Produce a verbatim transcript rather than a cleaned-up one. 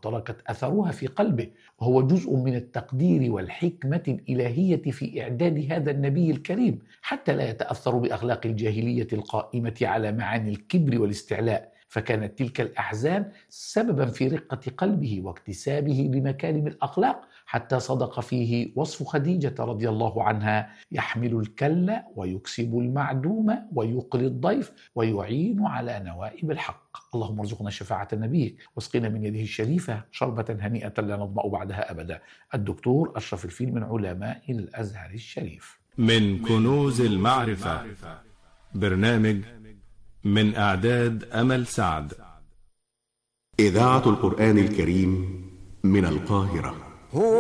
وتركت أثرها في قلبه، وهو جزء من التقدير والحكمة الإلهية في إعداد هذا النبي الكريم حتى لا يتأثر بأخلاق الجاهلية القائمة على معاني الكبر والاستعلاء. فكانت تلك الأحزان سببا في رقة قلبه واكتسابه بمكارم الأخلاق، حتى صدق فيه وصف خديجة رضي الله عنها: يحمل الكل ويكسب المعدوم ويقري الضيف ويعين على نوائب الحق. اللهم ارزقنا شفاعة النبي واسقنا من يده الشريفة شربة هنيئة لا نظمأ بعدها أبدا. الدكتور أشرف الفيل من علماء الأزهر الشريف. من كنوز المعرفة، برنامج من إعداد أمل سعد. إذاعة القرآن الكريم من القاهرة.